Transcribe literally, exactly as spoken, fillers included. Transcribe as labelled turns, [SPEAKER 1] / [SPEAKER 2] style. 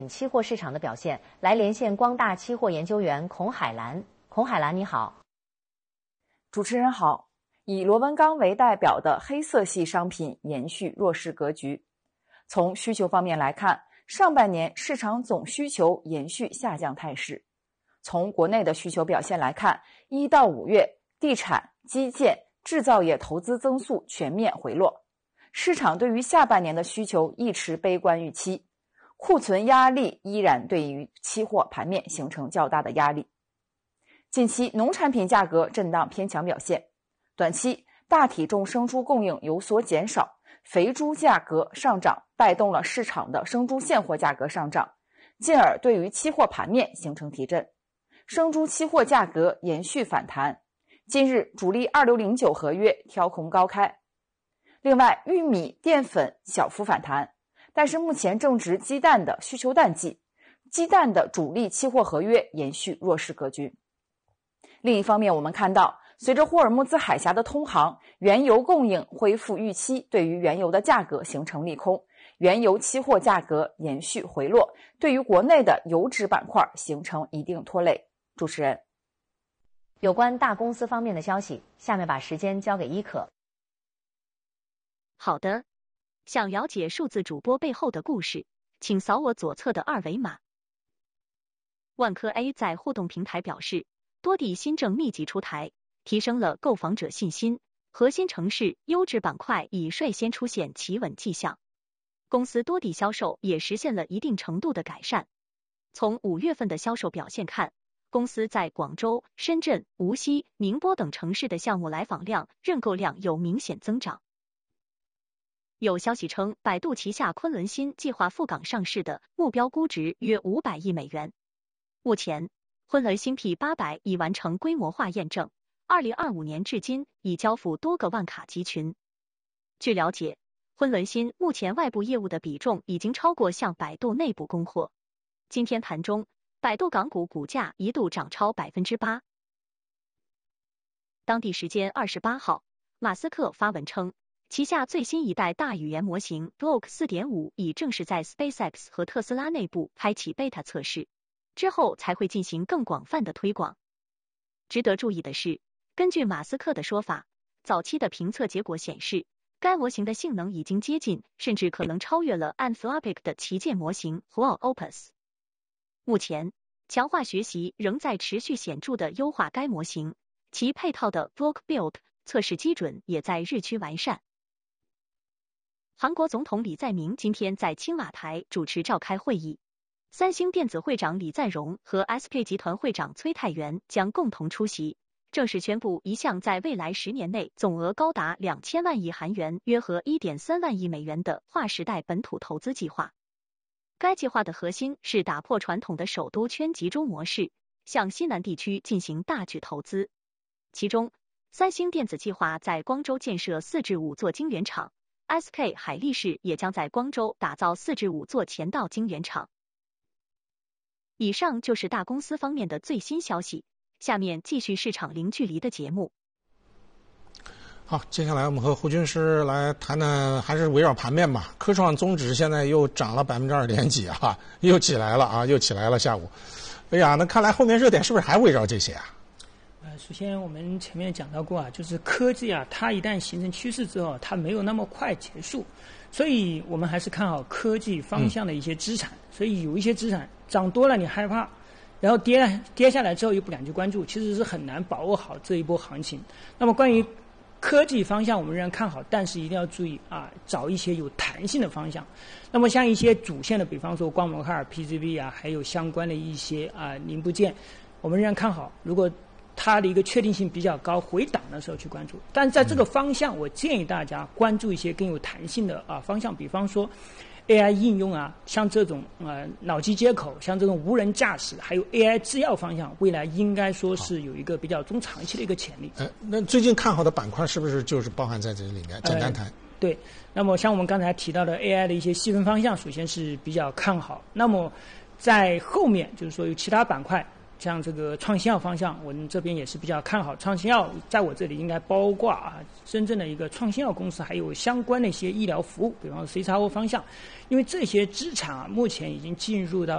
[SPEAKER 1] 期货市场的表现，来连线光大期货研究员孔海兰。孔海兰，你好。
[SPEAKER 2] 主持人好。以螺纹钢为代表的黑色系商品延续弱势格局。从需求方面来看，上半年市场总需求延续下降态势。从国内的需求表现来看，一到五月，地产、基建、制造业投资增速全面回落，市场对于下半年的需求亦持悲观预期，库存压力依然对于期货盘面形成较大的压力。近期农产品价格震荡偏强表现，短期大体重生猪供应有所减少，肥猪价格上涨带动了市场的生猪现货价格上涨，进而对于期货盘面形成提振。生猪期货价格延续反弹，近日主力二六零九合约跳空高开。另外，玉米、淀粉小幅反弹，但是目前正值鸡蛋的需求淡季，鸡蛋的主力期货合约延续弱势格局。另一方面，我们看到随着霍尔木兹海峡的通航，原油供应恢复预期对于原油的价格形成利空，原油期货价格延续回落，对于国内的油脂板块形成一定拖累。主持人，
[SPEAKER 1] 有关大公司方面的消息，下面把时间交给伊可。
[SPEAKER 3] 好的，想了解数字主播背后的故事，请扫我左侧的二维码。万科 A 在互动平台表示，多地新政密集出台，提升了购房者信心，核心城市优质板块已率先出现企稳迹象，公司多地销售也实现了一定程度的改善。从五月份的销售表现看，公司在广州、深圳、无锡、宁波等城市的项目来访量、认购量有明显增长。有消息称，百度旗下昆仑新计划赴港上市的目标估值约五百亿美元。目前，昆仑新 P 八百 已完成规模化验证，二零二五年至今已交付多个万卡集群。据了解，昆仑新目前外部业务的比重已经超过向百度内部供货。今天盘中，百度港股股价一度涨超 百分之八。当地时间二十八号，马斯克发文称，旗下最新一代大语言模型 Grok 四点五 已正式在 SpaceX 和特斯拉内部开启 beta 测试，之后才会进行更广泛的推广。值得注意的是，根据马斯克的说法，早期的评测结果显示，该模型的性能已经接近，甚至可能超越了 Anthropic 的旗舰模型 Claude Opus。目前，强化学习仍在持续显著的优化该模型，其配套的 Grok Build 测试基准也在日趋完善。韩国总统李在明今天在青瓦台主持召开会议，三星电子会长李在镕和 S K 集团会长崔泰元将共同出席，正式宣布一项在未来十年内总额高达两千万亿韩元，约合 一点三万亿美元的划时代本土投资计划。该计划的核心是打破传统的首都圈集中模式，向西南地区进行大举投资。其中，三星电子计划在光州建设四至五座晶圆厂， S K 海力士也将在光州打造四至五座前道晶圆厂。以上就是大公司方面的最新消息，下面继续市场零距离的节目。
[SPEAKER 4] 好，接下来我们和胡军师来谈谈，还是围绕盘面吧。科创综指现在又涨了百分之二点几啊，又起来了啊，又起来了。下午，哎呀，那看来后面热点是不是还围绕这些啊？
[SPEAKER 5] 呃，首先我们前面讲到过啊，就是科技啊，它一旦形成趋势之后，它没有那么快结束，所以我们还是看好科技方向的一些资产。嗯、所以有一些资产涨多了你害怕，然后跌跌下来之后又不敢去关注，其实是很难把握好这一波行情。那么关于科技方向我们仍然看好，但是一定要注意啊，找一些有弹性的方向。那么像一些主线的，比方说光模块、P C B 啊，还有相关的一些啊零部件，我们仍然看好。如果它的一个确定性比较高，回档的时候去关注。但是在这个方向，我建议大家关注一些更有弹性的啊方向，比方说 A I 应用啊，像这种呃脑机接口，像这种无人驾驶，还有 A I 制药方向，未来应该说是有一个比较中长期的一个潜力。
[SPEAKER 4] 呃，那最近看好的板块是不是就是包含在这里面？简单谈。呃、
[SPEAKER 5] 对，那么像我们刚才提到的 A I 的一些细分方向，首先是比较看好。那么在后面就是说有其他板块， 像这个创新药方向，我们这边也是比较看好创新药，在我这里应该包括啊真正的一个创新药公司，还有相关的一些医疗服务，比方说 C X O 方向，因为这些资产啊目前已经进入到